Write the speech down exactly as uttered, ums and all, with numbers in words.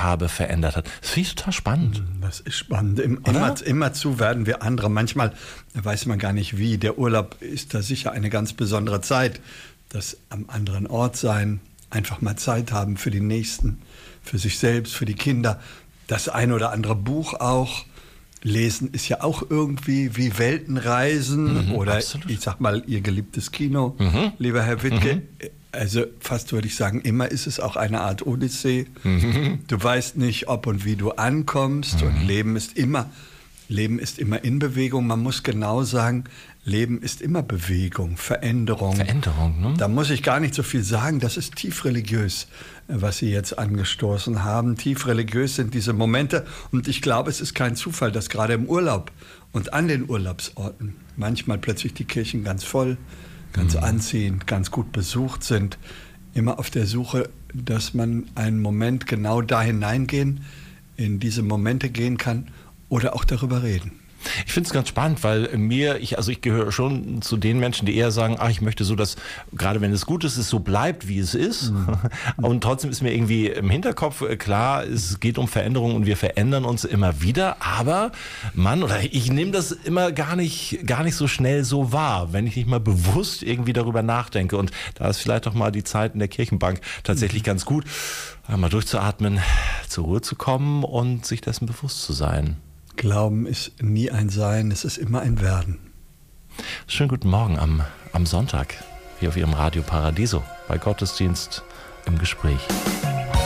habe, verändert hat. Das finde ich total spannend. Das ist spannend. Immer, immerzu werden wir andere. Manchmal weiß man gar nicht wie. Der Urlaub ist da sicher eine ganz besondere Zeit. Das am anderen Ort sein, einfach mal Zeit haben für die Nächsten, für sich selbst, für die Kinder. Das ein oder andere Buch auch. Lesen ist ja auch irgendwie wie Weltenreisen mhm, oder absolut. Ich sag mal, Ihr geliebtes Kino, mhm. lieber Herr Wittke. Mhm. Also fast würde ich sagen, immer ist es auch eine Art Odyssee. Mhm. Du weißt nicht, ob und wie du ankommst mhm. und Leben ist immer, Leben ist immer in Bewegung. Man muss genau sagen, Leben ist immer Bewegung, Veränderung. Veränderung, ne? Da muss ich gar nicht so viel sagen. Das ist tief religiös, was Sie jetzt angestoßen haben. Tief religiös sind diese Momente. Und ich glaube, es ist kein Zufall, dass gerade im Urlaub und an den Urlaubsorten manchmal plötzlich die Kirchen ganz voll, ganz mhm. anziehend, ganz gut besucht sind. Immer auf der Suche, dass man einen Moment genau da hineingehen, in diese Momente gehen kann oder auch darüber reden. Ich finde es ganz spannend, weil mir, ich, also ich gehöre schon zu den Menschen, die eher sagen, ach, ich möchte so, dass, gerade wenn es gut ist, es so bleibt, wie es ist. Mhm. Und trotzdem ist mir irgendwie im Hinterkopf klar, es geht um Veränderung und wir verändern uns immer wieder. Aber Mann, oder ich nehme das immer gar nicht, gar nicht so schnell so wahr, wenn ich nicht mal bewusst irgendwie darüber nachdenke. Und da ist vielleicht auch mal die Zeit in der Kirchenbank tatsächlich mhm. ganz gut, mal durchzuatmen, zur Ruhe zu kommen und sich dessen bewusst zu sein. Glauben ist nie ein Sein, es ist immer ein Werden. Schönen guten Morgen am, am Sonntag, hier auf Ihrem Radio Paradiso, bei Gottesdienst im Gespräch.